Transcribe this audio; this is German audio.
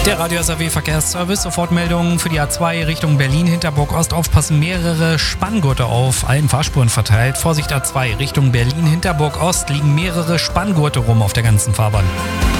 Der Radio SAW Verkehrsservice, Sofortmeldungen für die A2 Richtung Berlin-Hinterburg-Ost. Aufpassen, mehrere Spanngurte auf allen Fahrspuren verteilt. Vorsicht A2 Richtung Berlin-Hinterburg-Ost, liegen mehrere Spanngurte rum auf der ganzen Fahrbahn.